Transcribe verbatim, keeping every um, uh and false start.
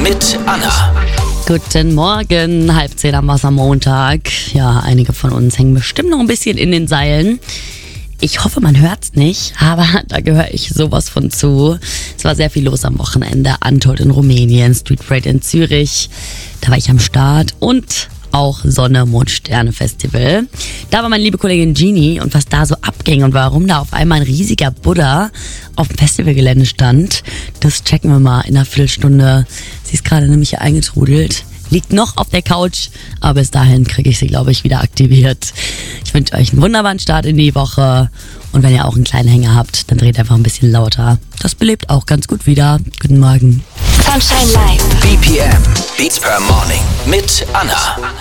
mit Anna. Guten Morgen, halb zehn am Wassermontag. Ja, einige von uns hängen bestimmt noch ein bisschen in den Seilen. Ich hoffe, man hört's nicht, aber da gehöre ich sowas von zu. Es war sehr viel los am Wochenende. Untold in Rumänien, Street Parade in Zürich. Da war ich am Start und auch Sonne, Mond, Sterne Festival. Da war meine liebe Kollegin Genie und was da so abging und warum da auf einmal ein riesiger Buddha auf dem Festivalgelände stand, das checken wir mal in einer Viertelstunde. Sie ist gerade nämlich hier eingetrudelt. Liegt noch auf der Couch, aber bis dahin kriege ich sie, glaube ich, wieder aktiviert. Ich wünsche euch einen wunderbaren Start in die Woche. Und wenn ihr auch einen kleinen Hänger habt, dann dreht einfach ein bisschen lauter. Das belebt auch ganz gut wieder. Guten Morgen. Sunshine Live. B P M, Beats per Morning mit Anna.